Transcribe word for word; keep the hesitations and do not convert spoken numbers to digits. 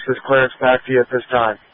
is Clarence back to you at this time.